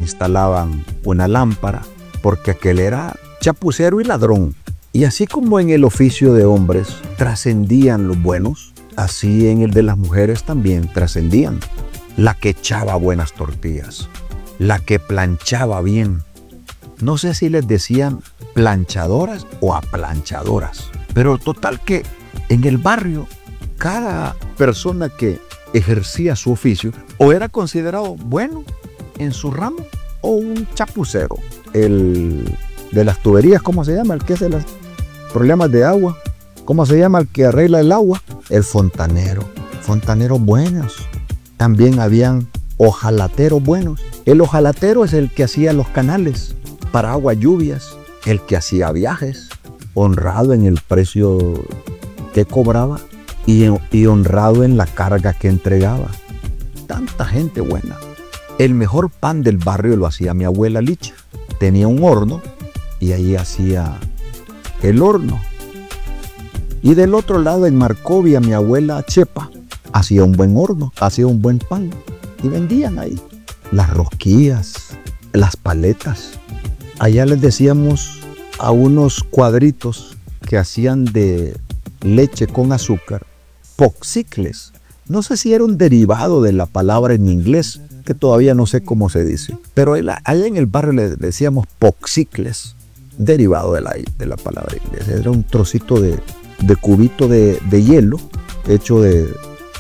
instalaban una lámpara, porque aquel era chapucero y ladrón. Y así como en el oficio de hombres trascendían los buenos, así en el de las mujeres también trascendían. La que echaba buenas tortillas, la que planchaba bien. No sé si les decían planchadoras o aplanchadoras, pero total que en el barrio cada persona que ejercía su oficio o era considerado bueno en su ramo o un chapucero. El de las tuberías, ¿cómo se llama? El que hace los problemas de agua. ¿Cómo se llama el que arregla el agua? El fontanero. Fontaneros buenos. También habían hojalateros buenos. El hojalatero es el que hacía los canales para agua lluvias, el que hacía viajes, honrado en el precio que cobraba y honrado en la carga que entregaba. Tanta gente buena. El mejor pan del barrio lo hacía mi abuela Licha. Tenía un horno y ahí hacía el horno. Y del otro lado, en Marcovia, mi abuela Chepa hacía un buen horno, hacía un buen pan. Y vendían ahí las rosquillas, las paletas. Allá les decíamos a unos cuadritos que hacían de leche con azúcar, popsicles. No sé si era un derivado de la palabra en inglés, que todavía no sé cómo se dice. Pero allá en el barrio le decíamos popsicles, derivado de la palabra inglesa. Era un trocito de cubito de hielo hecho de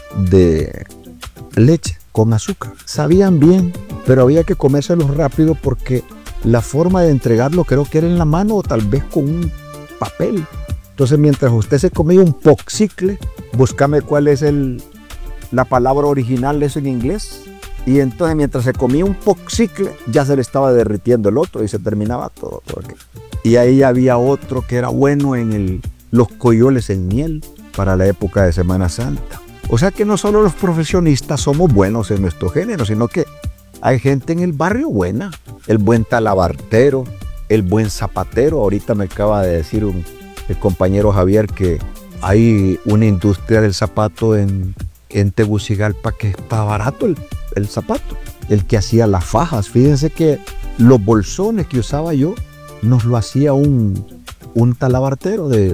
leche con azúcar. Sabían bien, pero había que comérselos rápido porque la forma de entregarlo creo que era en la mano o tal vez con un papel. Entonces, mientras usted se comía un popsicle, búscame cuál es la palabra original, eso en inglés. Y entonces, mientras se comía un popsicle, ya se le estaba derritiendo el otro y se terminaba todo aquello. Y ahí había otro que era bueno en los coyoles en miel para la época de Semana Santa. O sea que no solo los profesionistas somos buenos en nuestro género, sino que hay gente en el barrio buena. El buen talabartero, el buen zapatero. Ahorita me acaba de decir el compañero Javier que hay una industria del zapato en Tegucigalpa que está barato el zapato. El que hacía las fajas. Fíjense que los bolsones que usaba yo nos lo hacía un talabartero de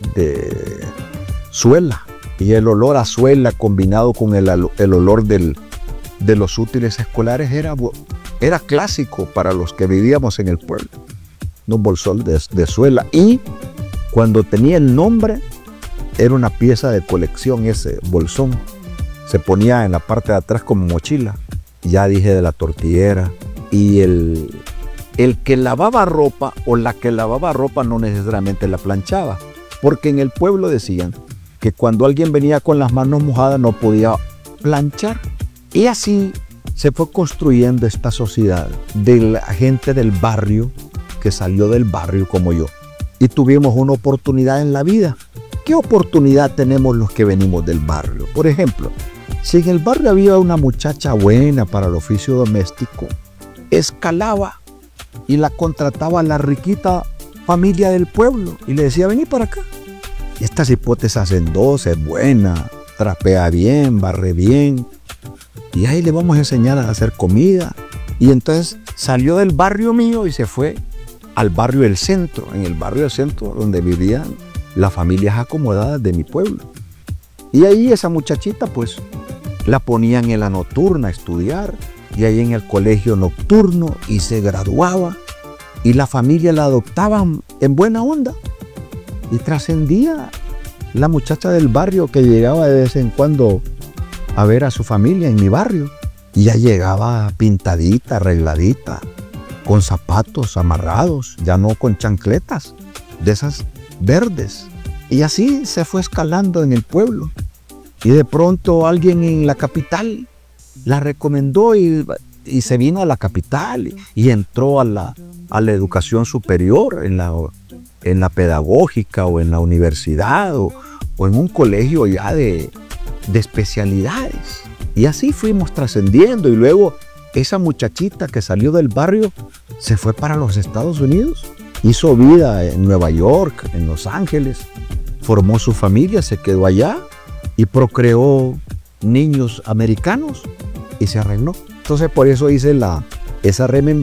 suela. Y el olor a suela combinado con el olor de los útiles escolares era clásico para los que vivíamos en el pueblo. Unos bolsones de suela. Y cuando tenía el nombre, era una pieza de colección ese bolsón. Se ponía en la parte de atrás como mochila. Ya dije de la tortillera. Y el que lavaba ropa o la que lavaba ropa no necesariamente la planchaba. Porque en el pueblo decían que cuando alguien venía con las manos mojadas no podía planchar. Y así se fue construyendo esta sociedad de la gente del barrio que salió del barrio como yo. Y tuvimos una oportunidad en la vida. ¿Qué oportunidad tenemos los que venimos del barrio? Por ejemplo, si en el barrio había una muchacha buena para el oficio doméstico, escalaba y la contrataba a la riquita familia del pueblo y le decía, vení para acá. Y esta cipote se hacen dos, es buena, trapea bien, barre bien. Y ahí le vamos a enseñar a hacer comida. Y entonces salió del barrio mío y se fue al barrio del centro. En el barrio del centro donde vivían las familias acomodadas de mi pueblo. Y ahí esa muchachita pues la ponían en la nocturna a estudiar. Y ahí en el colegio nocturno y se graduaba. Y la familia la adoptaban en buena onda. Y trascendía la muchacha del barrio que llegaba de vez en cuando a ver a su familia en mi barrio. Y ya llegaba pintadita, arregladita, con zapatos amarrados, ya no con chancletas, de esas verdes. Y así se fue escalando en el pueblo. Y de pronto alguien en la capital la recomendó y se vino a la capital y entró a la educación superior, en la pedagógica o en la universidad o en un colegio ya de especialidades. Y así fuimos trascendiendo y luego esa muchachita que salió del barrio se fue para los Estados Unidos, hizo vida en Nueva York, en Los Ángeles, formó su familia, se quedó allá y procreó niños americanos y se arregló. Entonces por eso hice esa remembranza